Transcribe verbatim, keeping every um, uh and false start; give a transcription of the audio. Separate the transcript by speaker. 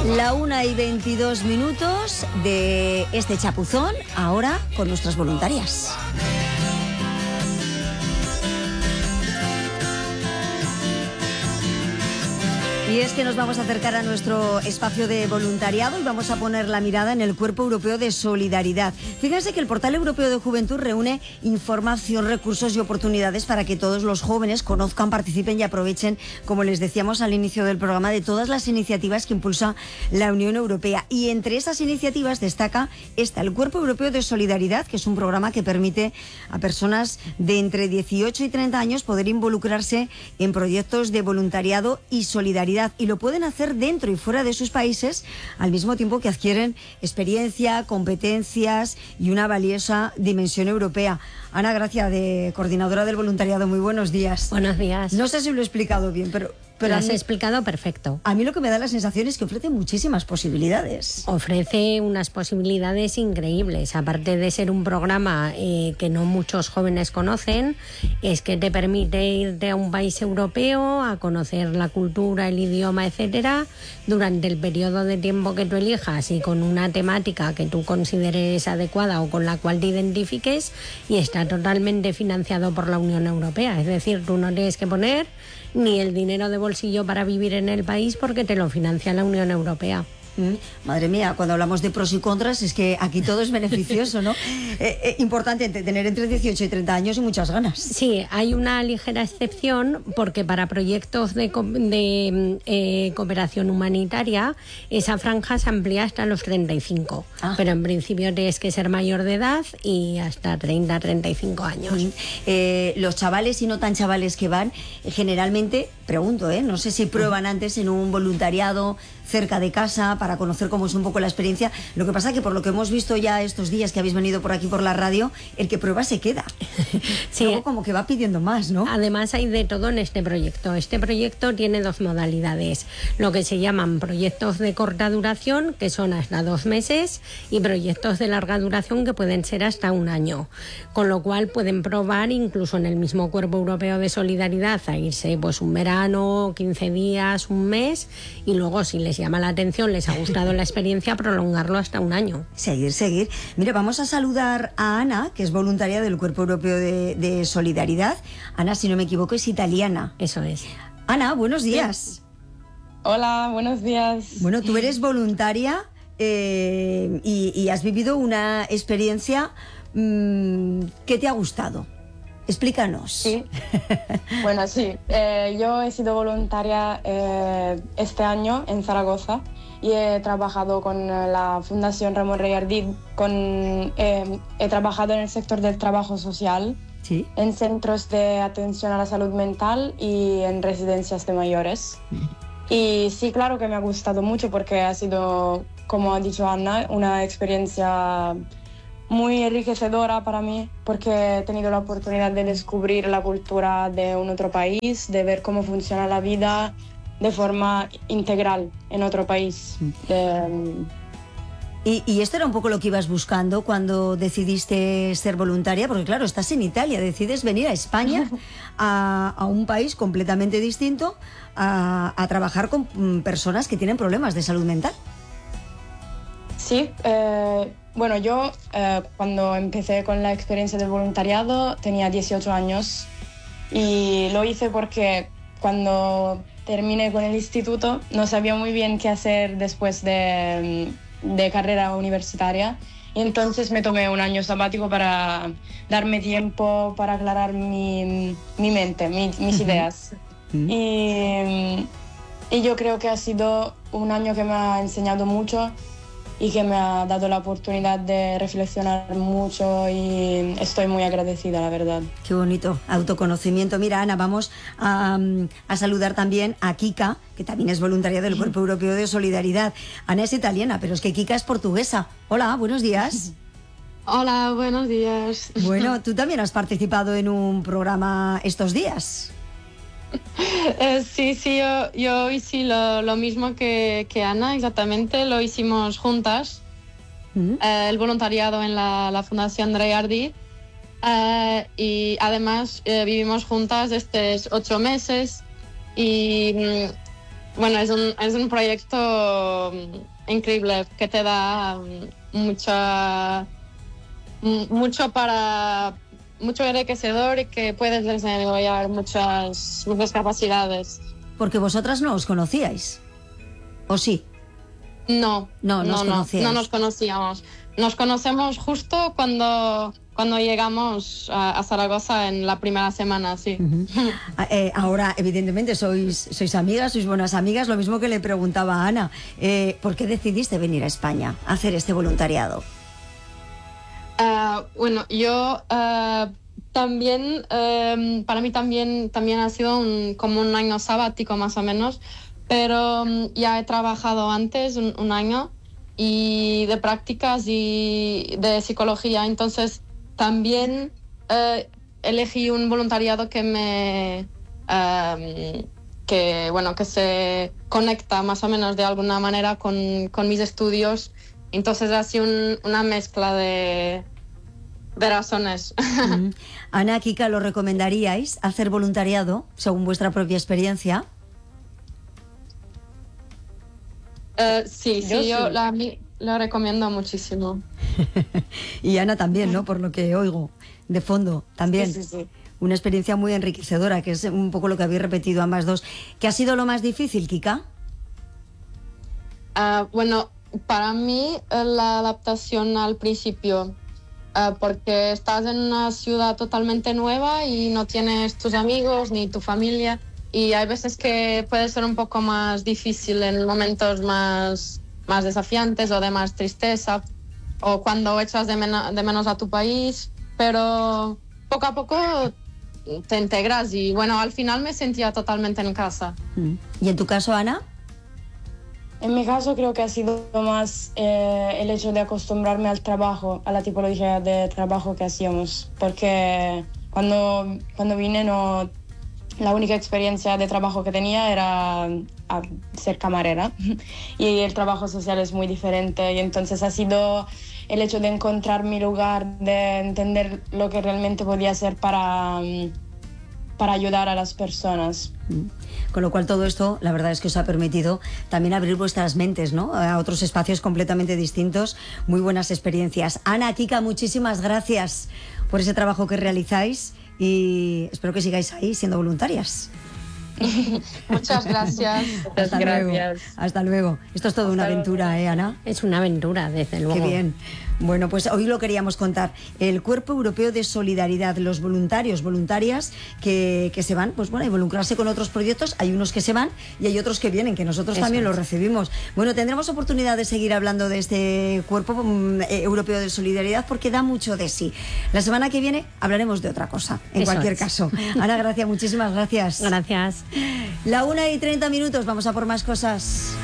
Speaker 1: La una y veintidós minutos de este chapuzón, ahora con nuestras voluntarias. Y es que nos vamos a acercar a nuestro espacio de voluntariado y vamos a poner la mirada en el Cuerpo Europeo de Solidaridad. Fíjense que el Portal Europeo de Juventud reúne información, recursos y oportunidades para que todos los jóvenes conozcan, participen y aprovechen, como les decíamos al inicio del programa, de todas las iniciativas que impulsa la Unión Europea. Y entre esas iniciativas destaca esta, el Cuerpo Europeo de Solidaridad, que es un programa que permite a personas de entre dieciocho y treinta años poder involucrarse en proyectos de voluntariado y solidaridad. Y lo pueden hacer dentro y fuera de sus países al mismo tiempo que adquieren experiencia, competencias y una valiosa dimensión europea. Ana Gracia, de coordinadora del voluntariado, muy buenos días.
Speaker 2: Buenos días.
Speaker 1: No sé si lo he explicado bien, pero... Pero
Speaker 2: lo has explicado perfecto.
Speaker 1: A mí lo que me da la sensación es que ofrece muchísimas posibilidades.
Speaker 2: Ofrece unas posibilidades increíbles. Aparte de ser un programa eh, que no muchos jóvenes conocen, es que te permite irte a un país europeo a conocer la cultura, el idioma, etcétera, durante el periodo de tiempo que tú elijas y con una temática que tú consideres adecuada o con la cual te identifiques, y está totalmente financiado por la Unión Europea. Es decir, tú no tienes que poner ni el dinero de bolsillo para vivir en el país porque te lo financia la Unión Europea.
Speaker 1: Mm, madre mía, cuando hablamos de pros y contras es que aquí todo es beneficioso, ¿no? eh, eh, importante tener entre dieciocho y treinta años y muchas ganas.
Speaker 2: Sí, hay una ligera excepción porque para proyectos de, co de eh, cooperación humanitaria esa franja se amplía hasta los treinta y cinco, ah. pero en principio tienes que ser mayor de edad y hasta treinta, treinta y cinco años.
Speaker 1: Mm. Eh, los chavales y no tan chavales que van, generalmente, pregunto, ¿eh? no sé si prueban antes en un voluntariado cerca de casa para conocer cómo es un poco la experiencia. Lo que pasa que por lo que hemos visto ya estos días que habéis venido por aquí por la radio, el que prueba se queda. Sí. Luego como que va pidiendo más, ¿no?
Speaker 2: Además hay de todo en este proyecto. Este proyecto tiene dos modalidades. Lo que se llaman proyectos de corta duración, que son hasta dos meses, y proyectos de larga duración, que pueden ser hasta un año. Con lo cual pueden probar incluso en el mismo Cuerpo Europeo de Solidaridad a irse pues un verano, quince días, un mes, y luego si les llama la atención, les ha gustado la experiencia, prolongarlo hasta un año.
Speaker 1: Seguir, seguir. Mire, vamos a saludar a Ana, que es voluntaria del Cuerpo Europeo de, de Solidaridad. Ana, si no me equivoco, es italiana.
Speaker 2: Eso es.
Speaker 1: Ana, buenos días.
Speaker 3: Hola, buenos días.
Speaker 1: Bueno, tú eres voluntaria eh, y, y has vivido una experiencia mmm, que te ha gustado. Explícanos.
Speaker 3: Sí. Bueno, sí. Eh, yo he sido voluntaria eh, este año en Zaragoza y he trabajado con la Fundación Ramón Rey Ardid. Con, eh, he trabajado en el sector del trabajo social,
Speaker 1: ¿sí?,
Speaker 3: en centros de atención a la salud mental y en residencias de mayores. Y sí, claro que me ha gustado mucho porque ha sido, como ha dicho Ana, una experiencia muy enriquecedora para mí, porque he tenido la oportunidad de descubrir la cultura de un otro país, de ver cómo funciona la vida de forma integral en otro país. De...
Speaker 1: ¿Y, y esto era un poco lo que ibas buscando cuando decidiste ser voluntaria? Porque claro, estás en Italia, decides venir a España, a, a un país completamente distinto, a, a trabajar con personas que tienen problemas de salud mental.
Speaker 3: Sí, eh, bueno, yo eh, cuando empecé con la experiencia del voluntariado tenía dieciocho años y lo hice porque cuando terminé con el instituto no sabía muy bien qué hacer después de, de carrera universitaria, y entonces me tomé un año sabático para darme tiempo para aclarar mi, mi mente, mi, mis ideas. Uh-huh. y, y yo creo que ha sido un año que me ha enseñado mucho y que me ha dado la oportunidad de reflexionar mucho y estoy muy agradecida, la verdad.
Speaker 1: Qué bonito, autoconocimiento. Mira, Ana, vamos a, a saludar también a Kika, que también es voluntaria del Cuerpo Europeo de Solidaridad. Ana es italiana, pero es que Kika es portuguesa. Hola, buenos días.
Speaker 4: Hola, buenos días.
Speaker 1: Bueno, tú también has participado en un programa estos días.
Speaker 4: Eh, sí, sí, yo, yo hice lo, lo mismo que, que Ana, exactamente, lo hicimos juntas, mm. eh, el voluntariado en la, la Fundación Rey Ardid, eh, y además eh, vivimos juntas estos ocho meses y bueno, es un, es un proyecto increíble que te da mucha, mucho para, mucho enriquecedor y que puedes desarrollar muchas, muchas capacidades.
Speaker 1: Porque vosotras no os conocíais, ¿o sí?
Speaker 4: No,
Speaker 1: no, no,
Speaker 4: no,
Speaker 1: no,
Speaker 4: no nos conocíamos. Nos conocemos justo cuando, cuando llegamos a, a Zaragoza en la primera semana, sí.
Speaker 1: Uh-huh. eh, ahora, evidentemente, sois, sois amigas, sois buenas amigas, lo mismo que le preguntaba a Ana. Eh, ¿Por qué decidiste venir a España a hacer este voluntariado?
Speaker 4: Uh, bueno, yo uh, también, uh, para mí también, también ha sido un, como un año sabático más o menos, pero um, ya he trabajado antes un, un año y de prácticas y de psicología, entonces también uh, elegí un voluntariado que me um, que bueno que se conecta más o menos de alguna manera con, con mis estudios, entonces ha sido un, una mezcla de, de razones.
Speaker 1: Mm. Ana, Kika, ¿lo recomendaríais hacer voluntariado según vuestra propia experiencia?
Speaker 4: Uh, sí,
Speaker 3: Yo
Speaker 4: sí, yo
Speaker 3: sí.
Speaker 4: la, lo recomiendo muchísimo.
Speaker 1: Y Ana también, ¿no? Por lo que oigo de fondo, también.
Speaker 3: Sí, sí, sí.
Speaker 1: Una experiencia muy enriquecedora, que es un poco lo que habéis repetido ambas dos. ¿Qué ha sido lo más difícil, Kika?
Speaker 4: Uh, bueno, para mí uh, la adaptación al principio, uh, porque estás en una ciudad totalmente nueva y no tienes tus amigos ni tu familia. Y hay veces que puede ser un poco más difícil en momentos más, más desafiantes o de más tristeza, o cuando echas de, men- de menos a tu país, pero poco a poco te integras y bueno, al final me sentía totalmente en casa.
Speaker 1: ¿Y en tu caso, Ana?
Speaker 3: En mi caso creo que ha sido más eh, el hecho de acostumbrarme al trabajo, a la tipología de trabajo que hacíamos, porque cuando, cuando vine no... La única experiencia de trabajo que tenía era a ser camarera y el trabajo social es muy diferente, y entonces ha sido el hecho de encontrar mi lugar, de entender lo que realmente podía hacer para, para ayudar a las personas.
Speaker 1: Con lo cual todo esto, la verdad es que os ha permitido también abrir vuestras mentes, ¿no?, a otros espacios completamente distintos. Muy buenas experiencias. Ana, Kika, muchísimas gracias por ese trabajo que realizáis y espero que sigáis ahí siendo voluntarias.
Speaker 4: Muchas gracias.
Speaker 1: Hasta
Speaker 3: Muchas
Speaker 1: luego.
Speaker 3: gracias.
Speaker 1: Hasta luego. Esto es toda una
Speaker 3: Hasta luego.
Speaker 1: aventura, ¿eh, Ana?
Speaker 2: Es una aventura, desde luego.
Speaker 1: Qué bien. Bueno, pues hoy lo queríamos contar. El Cuerpo Europeo de Solidaridad, los voluntarios, voluntarias que, que se van, pues bueno, a involucrarse con otros proyectos. Hay unos que se van y hay otros que vienen, que nosotros
Speaker 2: Eso
Speaker 1: también
Speaker 2: es.
Speaker 1: los recibimos. Bueno, tendremos oportunidad de seguir hablando de este Cuerpo mm, eh, Europeo de Solidaridad porque da mucho de sí. La semana que viene hablaremos de otra cosa, en
Speaker 2: Eso
Speaker 1: cualquier
Speaker 2: es.
Speaker 1: caso. Ana Gracia, muchísimas gracias.
Speaker 2: Gracias.
Speaker 1: La una y treinta minutos, vamos a por más cosas.